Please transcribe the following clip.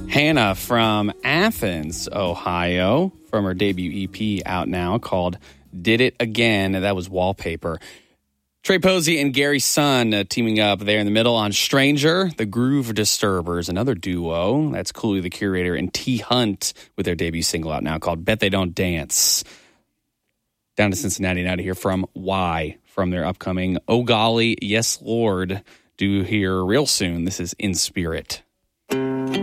Hannah from Athens, Ohio, from her debut EP out now called Did It Again. That was Wallpaper. Trey Posey and Gary Sun teaming up there in the middle on Stranger, the Groove Disturbers, another duo. That's Cooley the Curator and T Hunt with their debut single out now called Bet They Don't Dance. Down to Cincinnati now to hear from Y from their upcoming Oh Golly, Yes Lord, due here real soon. This is In Spirit.